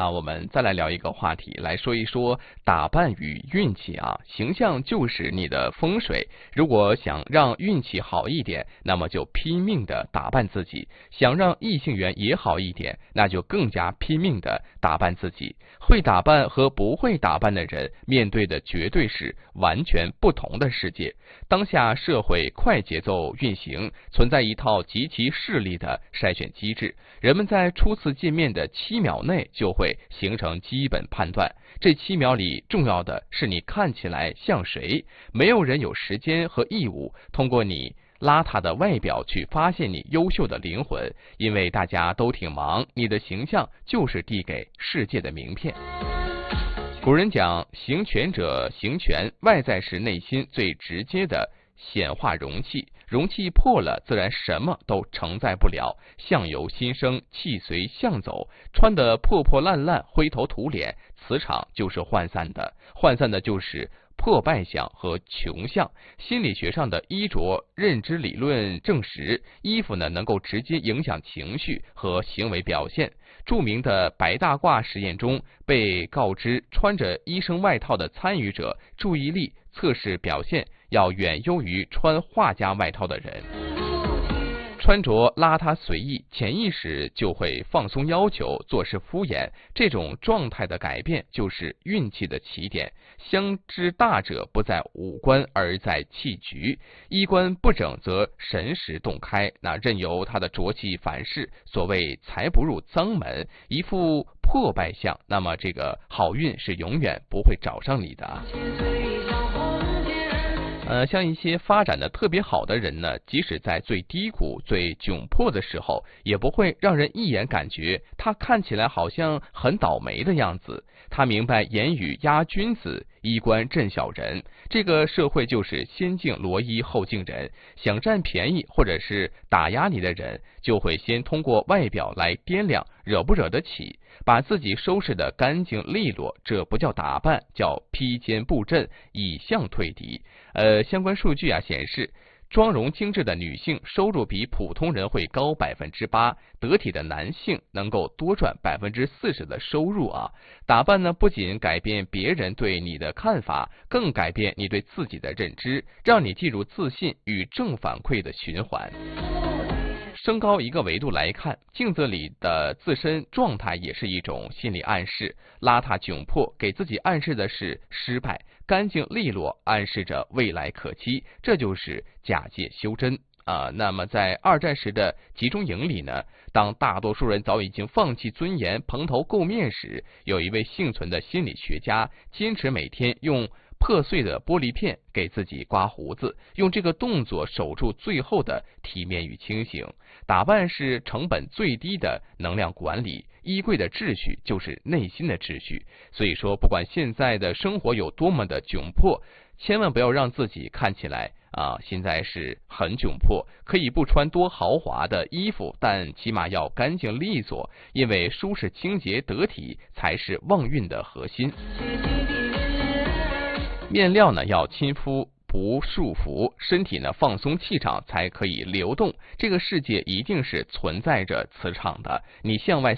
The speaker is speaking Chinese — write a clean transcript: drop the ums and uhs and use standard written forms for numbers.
我们再来聊一个话题，来说一说打扮与运气啊。形象就是你的风水，如果想让运气好一点，那么就拼命的打扮自己；想让异性缘也好一点，那就更加拼命的打扮自己。会打扮和不会打扮的人面对的绝对是完全不同的世界。当下社会快节奏运行，存在一套极其势利的筛选机制，人们在初次见面的7秒内就会形成基本判断。这7秒里重要的是你看起来像谁，没有人有时间和义务通过你邋遢的外表去发现你优秀的灵魂，因为大家都挺忙，你的形象就是递给世界的名片。古人讲，行权者行权，外在是内心最直接的显化容器，容器破了，自然什么都承载不了。相由心生，气随相走，穿得破破烂烂，灰头土脸，磁场就是涣散的，涣散的就是破败相和穷相。心理学上的衣着认知理论证实，衣服呢能够直接影响情绪和行为表现。著名的白大褂实验中，被告知穿着医生外套的参与者注意力测试表现要远优于穿画家外套的人。穿着邋遢随意，潜意识就会放松要求，做事敷衍。这种状态的改变就是运气的起点。相之大者不在五官，而在气局。衣冠不整则神识洞开，那任由他的浊气反噬。所谓财不入脏门，一副破败相，那么这个好运是永远不会找上你的。像一些发展的特别好的人呢，即使在最低谷、最窘迫的时候，也不会让人一眼感觉他看起来好像很倒霉的样子。他明白言语压君子，衣冠镇小人。这个社会就是先敬罗衣后敬人，想占便宜或者是打压你的人，就会先通过外表来掂量惹不惹得起，把自己收拾得干净利落，这不叫打扮，叫披坚布阵，以相退敌。相关数据显示，妆容精致的女性收入比普通人会高8%，得体的男性能够多赚40%的收入啊。打扮呢，不仅改变别人对你的看法，更改变你对自己的认知，让你进入自信与正反馈的循环。升高一个维度来看，镜子里的自身状态也是一种心理暗示。邋遢窘迫给自己暗示的是失败，干净利落暗示着未来可期，这就是假借修真那么在二战时的集中营里呢，当大多数人早已经放弃尊严，蓬头垢面时，有一位幸存的心理学家坚持每天用破碎的玻璃片给自己刮胡子，用这个动作守住最后的体面与清醒。打扮是成本最低的能量管理，衣柜的秩序就是内心的秩序。所以说，不管现在的生活有多么的窘迫，千万不要让自己看起来现在是很窘迫。可以不穿多豪华的衣服，但起码要干净利索，因为舒适清洁得体才是旺运的核心。面料呢要亲肤不束缚，身体呢放松气场才可以流动。这个世界一定是存在着磁场的，你向外